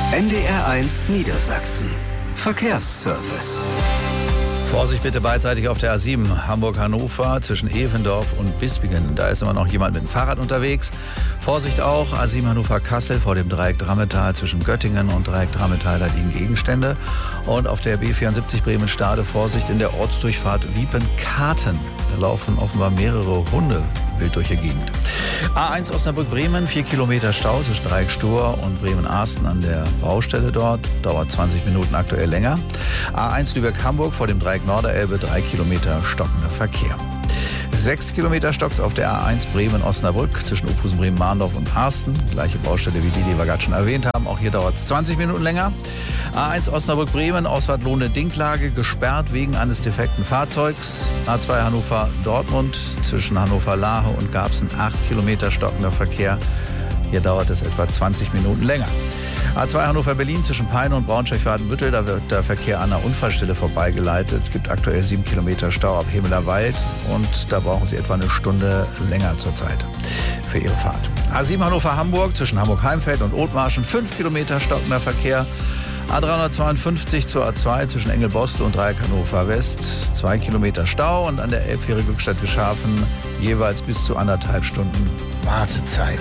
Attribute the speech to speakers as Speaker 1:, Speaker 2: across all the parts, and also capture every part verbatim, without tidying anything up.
Speaker 1: N D R eins Niedersachsen. Verkehrsservice.
Speaker 2: Vorsicht bitte beidseitig auf der A sieben Hamburg-Hannover zwischen Evendorf und Bispingen. Da ist immer noch jemand mit dem Fahrrad unterwegs. Vorsicht auch, A sieben Hannover-Kassel vor dem Dreieck Drammetal zwischen Göttingen und Dreieck Drammetal, da liegen Gegenstände. Und auf der B vierundsiebzig Bremen-Stade Vorsicht in der Ortsdurchfahrt Wiepen-Karten. Da laufen offenbar mehrere Hunde wild durch die Gegend. A eins Osnabrück-Bremen, vier Kilometer Stau zwischen Dreieck Stur und Bremen-Arsten an der Baustelle dort. Dauert zwanzig Minuten aktuell länger. A eins Lübeck-Hamburg vor dem Dreieck Norderelbe, drei Kilometer stockender Verkehr. Sechs Kilometer Stocks auf der A eins Bremen-Osnabrück zwischen Opusen, Bremen-Mahndorf und Arsten. Gleiche Baustelle wie die, die wir gerade schon erwähnt haben. Auch hier dauert es zwanzig Minuten länger. A eins Osnabrück-Bremen, Ausfahrt Lohne-Dinklage, gesperrt wegen eines defekten Fahrzeugs. A zwei Hannover-Dortmund zwischen Hannover-Lahe und Garbsen, acht Kilometer stockender Verkehr. Hier dauert es etwa zwanzig Minuten länger. A zwei Hannover-Berlin zwischen Peine und Braunschweig-Wadenbüttel, da wird der Verkehr an der Unfallstelle vorbeigeleitet. Es gibt aktuell sieben Kilometer Stau ab Hemelerwald und da brauchen Sie etwa eine Stunde länger zurzeit für Ihre Fahrt. A sieben Hannover-Hamburg zwischen Hamburg-Heimfeld und Othmarschen, fünf Kilometer stockender Verkehr. A dreihundertzweiundfünfzig zur A zwei zwischen Engelbostel und Dreieck Hannover West, zwei Kilometer Stau und an der Elbfähre Glückstadt Geschafen jeweils bis zu anderthalb Stunden Wartezeit.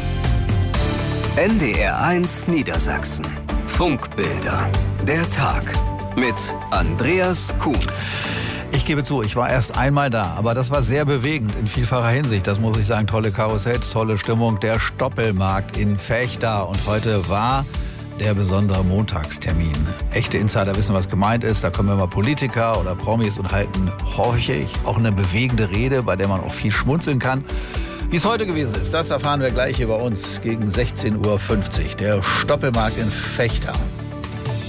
Speaker 1: N D R eins Niedersachsen. Funkbilder. Der Tag mit Andreas Kuhnt.
Speaker 2: Ich gebe zu, ich war erst einmal da, aber das war sehr bewegend in vielfacher Hinsicht. Das muss ich sagen, tolle Karussells, tolle Stimmung. Der Stoppelmarkt in Vechta und heute war der besondere Montagstermin. Echte Insider wissen, was gemeint ist. Da kommen immer Politiker oder Promis und halten horchig auch eine bewegende Rede, bei der man auch viel schmunzeln kann. Wie es heute gewesen ist, das erfahren wir gleich hier bei uns gegen sechzehn Uhr fünfzig. Der Stoppelmarkt in Vechta.